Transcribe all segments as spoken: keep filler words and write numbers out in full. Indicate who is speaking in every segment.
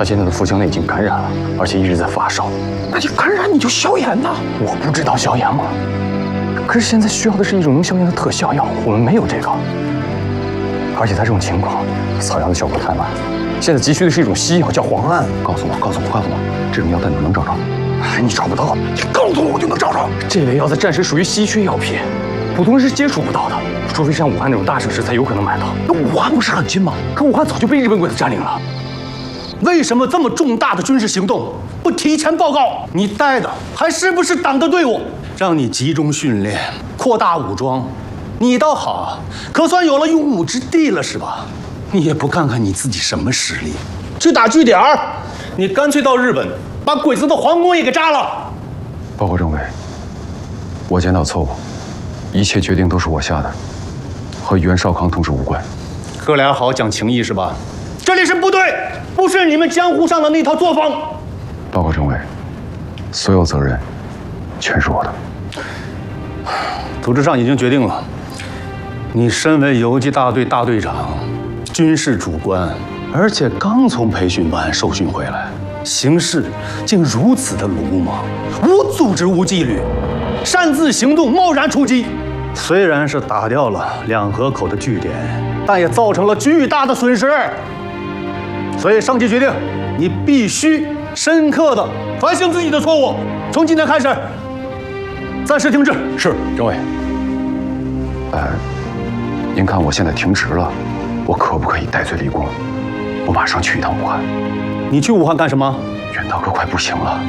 Speaker 1: 他现在的腹腔内已经感染了，而且一直在发烧。
Speaker 2: 那你感染你就消炎呐！
Speaker 1: 我不知道消炎吗？可是现在需要的是一种能消炎的特效药，我们没有这个。而且他这种情况，草药的效果太慢，现在急需的是一种西药，叫磺胺。告诉我，告诉我，告诉我，这种药在哪能找着？哎，你找不到，你告诉我，我就能找着。这类药在暂时属于稀缺药品，普通人是接触不到的，除非像武汉那种大城市才有可能买到。
Speaker 2: 那武汉不是很近吗？
Speaker 1: 可武汉早就被日本鬼子占领了。
Speaker 3: 为什么这么重大的军事行动不提前报告？你带的还是不是党的队伍？让你集中训练，扩大武装，你倒好，可算有了用武之地了，是吧？你也不看看你自己什么实力，去打据点儿，你干脆到日本把鬼子的皇宫也给炸了。
Speaker 4: 报告政委，我检讨错误，一切决定都是我下的，和袁绍康同志无关。
Speaker 3: 哥俩好讲情义是吧？这里是部队，不是你们江湖上的那套作风。
Speaker 4: 报告政委，所有责任全是我的。
Speaker 3: 组织上已经决定了，你身为游击大队大队长，军事主官，而且刚从培训班受训回来，行事竟如此的鲁莽，无组织无纪律，擅自行动，贸然出击。虽然是打掉了两河口的据点，但也造成了巨大的损失。所以上级决定，你必须深刻的反省自己的错误，从今天开始暂时停止。
Speaker 4: 是，政委。呃，您看我现在停职了，我可不可以戴罪立功？我马上去一趟武汉。
Speaker 3: 你去武汉干什么？
Speaker 4: 袁大哥快不行了。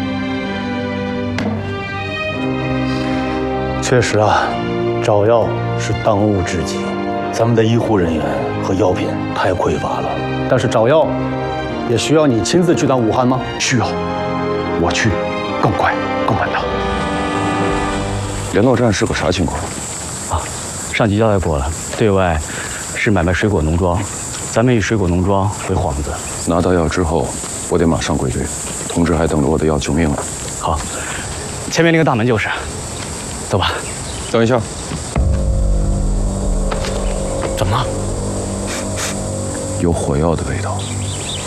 Speaker 3: 确实啊，找药是当务之急，咱们的医护人员和药品太匮乏了。但是找药也需要你亲自去趟武汉吗？
Speaker 4: 需要，我去更快更稳当。联络站是个啥情况？
Speaker 5: 啊，上级交代过了，对外是买卖水果农庄，咱们以水果农庄为幌子。
Speaker 4: 拿到药之后，我得马上归队，同志还等着我的药救命呢。
Speaker 5: 好，前面那个大门就是，走吧。
Speaker 4: 等一下，
Speaker 5: 怎么了？
Speaker 4: 有火药的味道。